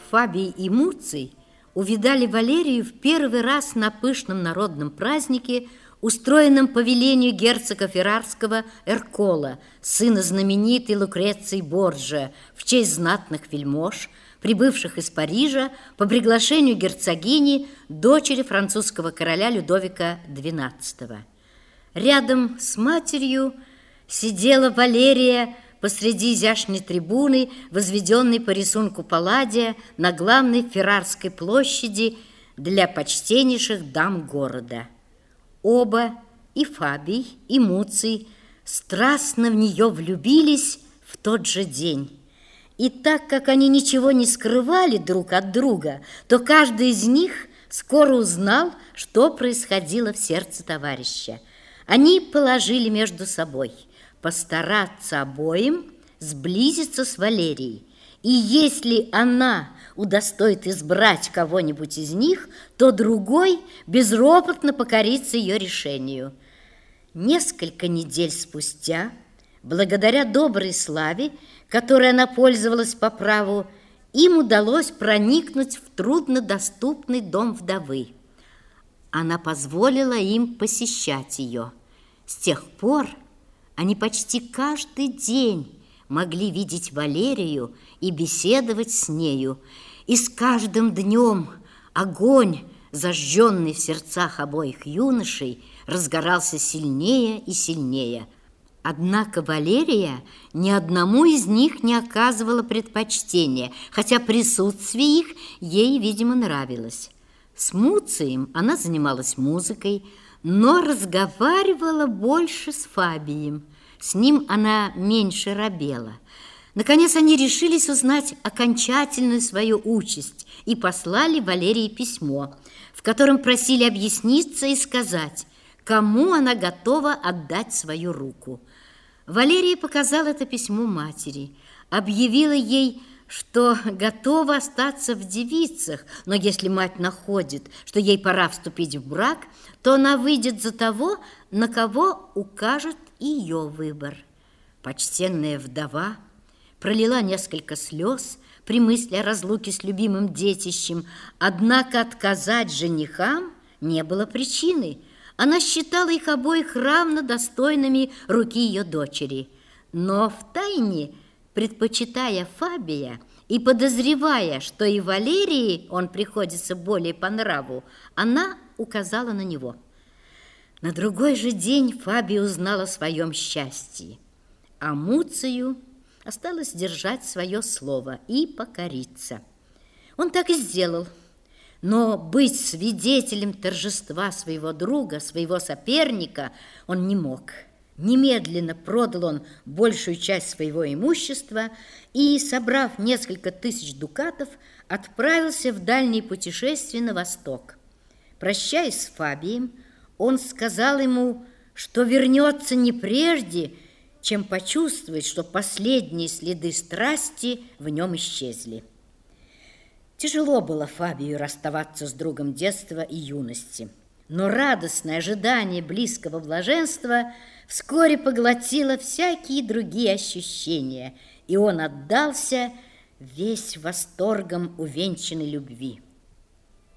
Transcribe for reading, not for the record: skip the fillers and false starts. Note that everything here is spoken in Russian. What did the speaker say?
Фабий и Муций увидали Валерию в первый раз на пышном народном празднике, устроенном по велению герцога Феррарского Эркола, сына знаменитой Лукреции Борджиа, в честь знатных вельмож, прибывших из Парижа по приглашению герцогини, дочери французского короля Людовика XII. Рядом с матерью сидела Валерия посреди изящной трибуны, возведенной по рисунку Палладия на главной Феррарской площади для почтеннейших дам города. Оба, и Фабий, и Муций, страстно в нее влюбились в тот же день. И так как они ничего не скрывали друг от друга, то каждый из них скоро узнал, что происходило в сердце товарища. Они положили между собой постараться обоим сблизиться с Валерией. И если она удостоит избрать кого-нибудь из них, то другой безропотно покорится ее решению. Несколько недель спустя, благодаря доброй славе, которой она пользовалась по праву, им удалось проникнуть в труднодоступный дом вдовы. Она позволила им посещать ее. С тех пор они почти каждый день могли видеть Валерию и беседовать с нею, и с каждым днем огонь, зажженный в сердцах обоих юношей, разгорался сильнее и сильнее. Однако Валерия ни одному из них не оказывала предпочтения, хотя присутствие их ей, видимо, нравилось. С Муцием она занималась музыкой, но разговаривала больше с Фабием. С ним она меньше робела. Наконец они решились узнать окончательную свою участь и послали Валерии письмо, в котором просили объясниться и сказать, кому она готова отдать свою руку. Валерия показала это письмо матери, объявила ей, что готова остаться в девицах, но если мать находит, что ей пора вступить в брак, то она выйдет за того, на кого укажет ее выбор. Почтенная вдова пролила несколько слез при мысли о разлуке с любимым детищем, однако отказать женихам не было причины. Она считала их обоих равно достойными руки ее дочери, но втайне, предпочитая Фабия и подозревая, что и Валерии он приходится более по нраву, она указала на него. На другой же день Фабий узнал о своем счастье, а Муцию осталось держать свое слово и покориться. Он так и сделал, но быть свидетелем торжества своего друга, своего соперника он не мог. Немедленно продал он большую часть своего имущества и, собрав несколько тысяч дукатов, отправился в дальнее путешествие на восток. Прощаясь с Фабием, он сказал ему, что вернется не прежде, чем почувствует, что последние следы страсти в нем исчезли. Тяжело было Фабию расставаться с другом детства и юности, но радостное ожидание близкого блаженства вскоре поглотило всякие другие ощущения, и он отдался весь восторгом увенчанной любви.